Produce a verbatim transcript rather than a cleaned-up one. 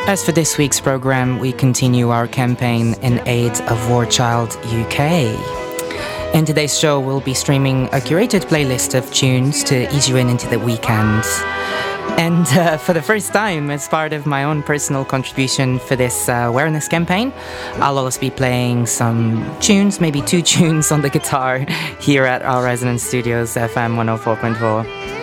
As for this week's programme, we continue our campaign in aid of War Child U K. In today's show, we'll be streaming a curated playlist of tunes to ease you in into the weekend. And uh, for the first time, as part of my own personal contribution for this uh, awareness campaign, I'll also be playing some tunes, maybe two tunes on the guitar here at our Resonance Studios F M one oh four point four.